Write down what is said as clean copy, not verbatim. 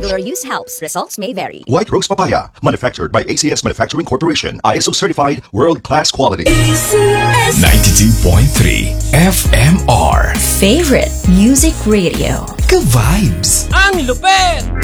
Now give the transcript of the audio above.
Regular use helps. Results may vary. White Rose Papaya, manufactured by ACS Manufacturing Corporation. ISO certified, world-class quality. ACS 92.3 FMR. Favorite Music Radio. Ka-vibes! Ang lupet!